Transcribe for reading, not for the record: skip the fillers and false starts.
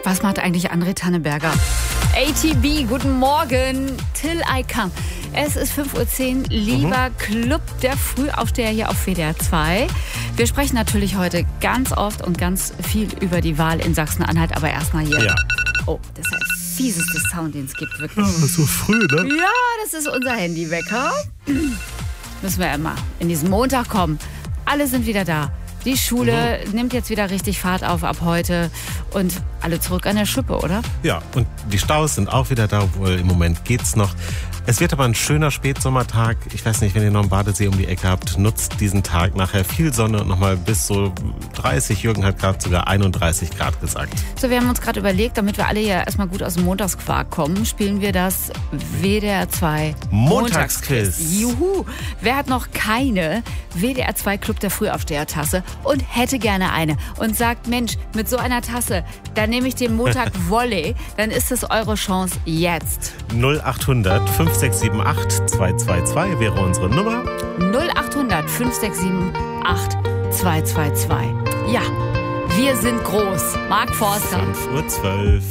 Was macht eigentlich André Tanneberger? ATB, guten Morgen. Till I Come. Es ist 5:10 Uhr. Lieber Club der Frühaufsteher hier auf WDR 2. Wir sprechen natürlich heute ganz oft und ganz viel über die Wahl in Sachsen-Anhalt. Aber erstmal hier. Ja. Oh, das ist der fieseste Sound, den es gibt, wirklich. Ja, so früh, ne? Ja, das ist unser Handywecker. Müssen wir immer in diesen Montag kommen. Alle sind wieder da. Die Schule nimmt jetzt wieder richtig Fahrt auf ab heute und alle zurück an der Schippe, oder? Ja, und die Staus sind auch wieder da, obwohl im Moment geht's noch. Es wird aber ein schöner Spätsommertag. Ich weiß nicht, wenn ihr noch einen Badesee um die Ecke habt, nutzt diesen Tag nachher. Viel Sonne und nochmal bis so 30. Jürgen hat gerade sogar 31 Grad gesagt. So, wir haben uns gerade überlegt, damit wir alle ja erstmal gut aus dem Montagsquark kommen, spielen wir das WDR 2 Montagsquiz. Juhu! Wer hat noch keine WDR 2 Club der Frühaufsteher-Tasse und hätte gerne eine und sagt, Mensch, mit so einer Tasse, dann nehme ich den Montag Volley, dann ist es eure Chance jetzt. 0800 5678 222 wäre unsere Nummer. 0800 5678 222. Ja, wir sind groß. Mark Forster. 5:12 Uhr.